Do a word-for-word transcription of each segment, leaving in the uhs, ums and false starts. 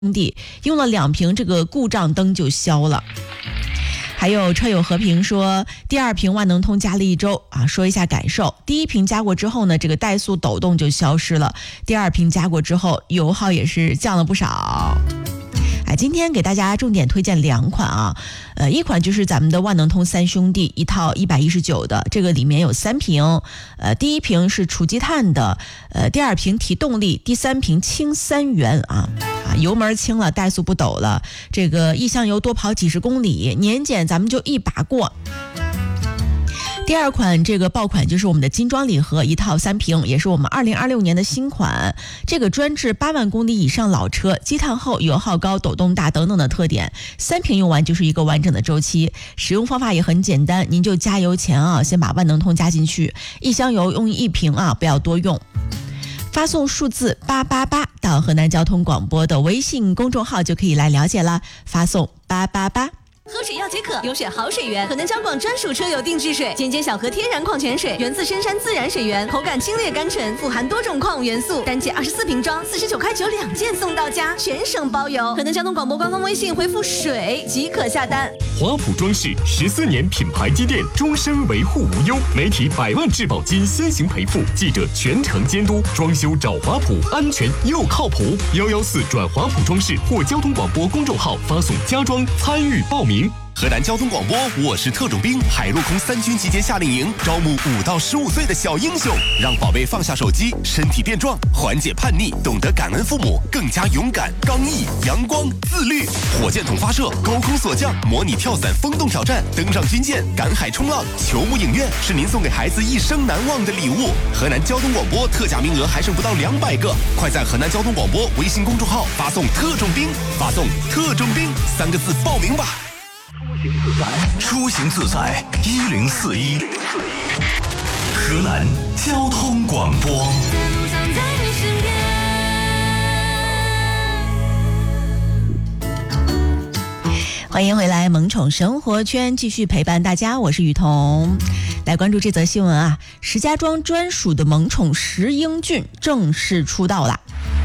兄弟用了两瓶这个故障灯就消了。还有车友和平说，第二瓶万能通加了一周啊，说一下感受。第一瓶加过之后呢，这个怠速抖动就消失了。第二瓶加过之后，油耗也是降了不少。哎，今天给大家重点推荐两款啊，呃，一款就是咱们的万能通三兄弟，一套一百一十九的，这个里面有三瓶，呃，第一瓶是除积碳的，呃，第二瓶提动力，第三瓶轻三元啊。啊，油门轻了，怠速不抖了，这个一箱油多跑几十公里，年检咱们就一把过。第二款这个爆款就是我们的金装礼盒，一套三瓶，也是我们二零二六年的新款，这个专治八万公里以上老车，积碳厚、油耗高、抖动大等等的特点，三瓶用完就是一个完整的周期。使用方法也很简单，您就加油前啊，先把万能通加进去，一箱油用一瓶啊，不要多用。发送数字八八八到河南交通广播的微信公众号就可以来了解了，发送八八八。 喝水要解渴，优选好水源，河南交广专属车友定制水，简洁小河天然矿泉水，源自深山自然水源，口感清冽甘醇，富含多种矿物元素，单件二十四瓶装，四十九块九两件送到家，全省包邮。河南交通广播官方微信回复水即可下单。 华普装饰十四年品牌积淀，终身维护无忧，媒体百万质保金先行赔付，记者全程监督，装修找华普，安全又靠谱。幺幺四转华普装饰或交通广播公众号发送家装参与报名。 河南交通广播，我是特种兵，海陆空三军集结夏令营，招募五到十五岁的小英雄，让宝贝放下手机，身体变壮，缓解叛逆，懂得感恩父母，更加勇敢、刚毅、阳光、自律。火箭筒发射，高空锁降，模拟跳伞风洞挑战，登上军舰，赶海冲浪，球幕影院是您送给孩子一生难忘的礼物。河南交通广播特价名额还剩不到两百个，快在河南交通广播微信公众号发送特种兵，发送特种兵三个字报名吧。 出行自在一零四一，河南交通广播。 欢迎回来，萌宠生活圈继续陪伴大家，我是雨桐。来关注这则新闻啊，石家庄专属的萌宠石英俊正式出道了。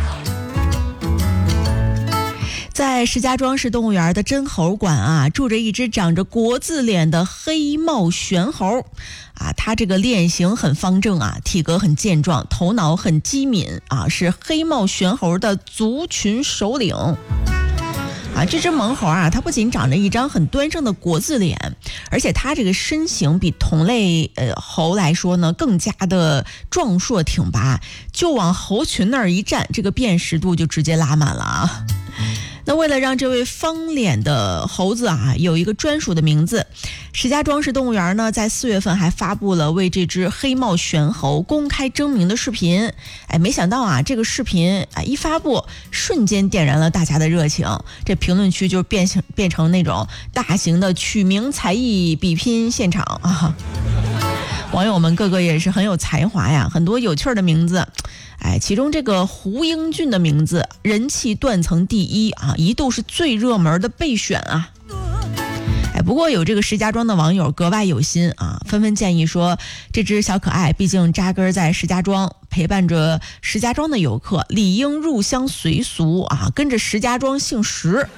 在石家庄市动物园的真猴馆啊，住着一只长着国字脸的黑帽玄猴啊，它这个脸型很方正啊，体格很健壮，头脑很机敏啊，是黑帽玄猴的族群首领啊。这只萌猴啊，它不仅长着一张很端正的国字脸，而且它这个身形比同类呃猴来说呢，更加的壮硕挺拔，就往猴群那儿一站，这个辨识度就直接拉满了啊。那为了让这位方脸的猴子啊有一个专属的名字，石家庄市动物园呢在四月份还发布了为这只黑帽玄猴公开征名的视频。哎，没想到啊，这个视频啊一发布，瞬间点燃了大家的热情，这评论区就变成变成那种大型的取名才艺比拼现场啊！网友们个个也是很有才华呀，很多有趣的名字。哎，其中这个胡英俊的名字人气断层第一啊，一度是最热门的备选啊。哎，不过有这个石家庄的网友格外有心啊，纷纷建议说，这只小可爱毕竟扎根在石家庄，陪伴着石家庄的游客，理应入乡随俗啊，跟着石家庄姓石。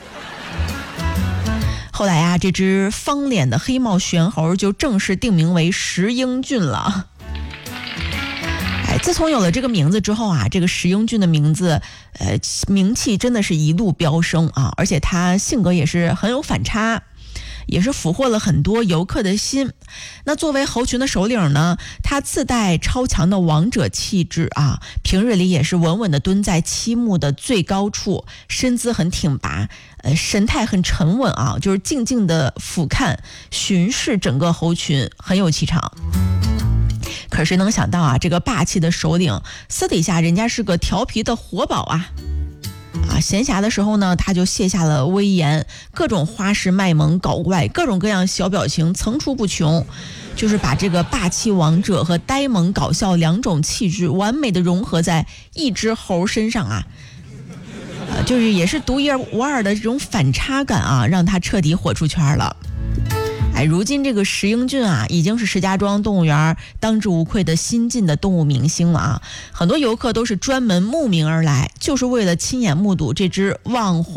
后来啊，这只方脸的黑帽玄猴就正式定名为石英俊了。哎，自从有了这个名字之后啊，这个石英俊的名字，呃，名气真的是一路飙升啊！而且他性格也是很有反差，也是俘获了很多游客的心。那作为猴群的首领呢，他自带超强的王者气质啊，平日里也是稳稳地蹲在漆木的最高处，身姿很挺拔，呃，神态很沉稳啊，就是静静地俯瞰巡视整个猴群，很有气场。可是能想到啊，这个霸气的首领私底下人家是个调皮的活宝啊！啊，闲暇的时候呢，他就卸下了威严，各种花式卖萌搞怪，各种各样小表情层出不穷，就是把这个霸气王者和呆萌搞笑两种气质完美的融合在一只猴身上啊！呃，就是也是独一无二的这种反差感啊，让他彻底火出圈了。 哎，如今这个石英俊啊，已经是石家庄动物园当之无愧的新晋的动物明星了啊！很多游客都是专门慕名而来，就是为了亲眼目睹这只望